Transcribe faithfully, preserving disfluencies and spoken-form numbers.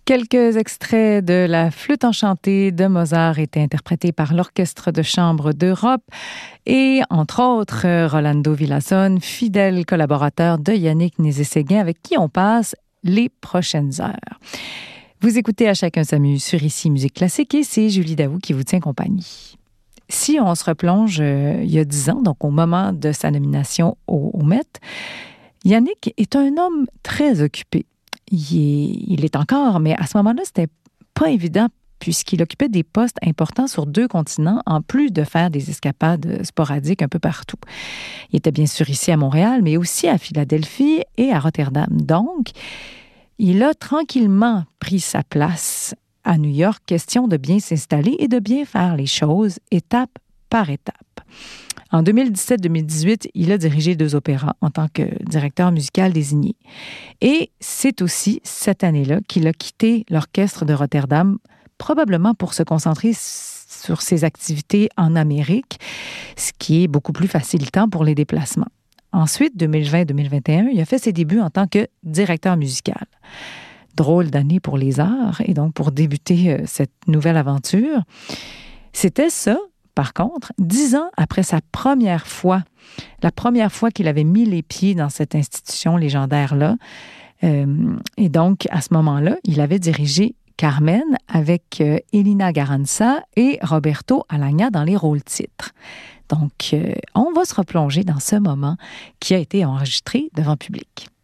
Quelques extraits de la Flûte enchantée de Mozart étaient interprétés par l'Orchestre de chambre d'Europe et, entre autres, Rolando Villazón, fidèle collaborateur de Yannick Nézet-Séguin, avec qui on passe les prochaines heures. Vous écoutez À chacun s'amuse sur Ici Musique Classique et c'est Julie Daou qui vous tient compagnie. Si on se replonge euh, il y a dix ans, donc au moment de sa nomination au, au Met, Yannick est un homme très occupé. Il est, il est encore, mais à ce moment-là, c'était pas évident puisqu'il occupait des postes importants sur deux continents, en plus de faire des escapades sporadiques un peu partout. Il était bien sûr ici à Montréal, mais aussi à Philadelphie et à Rotterdam. Donc, il a tranquillement pris sa place à New York, question de bien s'installer et de bien faire les choses étape par étape. En deux mille dix-sept deux mille dix-huit, il a dirigé deux opéras en tant que directeur musical désigné. Et c'est aussi cette année-là qu'il a quitté l'Orchestre de Rotterdam, probablement pour se concentrer sur ses activités en Amérique, ce qui est beaucoup plus facilitant pour les déplacements. Ensuite, deux mille vingt deux mille vingt et un, il a fait ses débuts en tant que directeur musical. Drôle d'année pour les arts, et donc pour débuter cette nouvelle aventure. C'était ça, par contre, dix ans après sa première fois, la première fois qu'il avait mis les pieds dans cette institution légendaire-là. Euh, et donc, à ce moment-là, il avait dirigé Carmen avec euh, Elina Garanza et Roberto Alagna dans les rôles-titres. Donc, euh, on va se replonger dans ce moment qui a été enregistré devant public.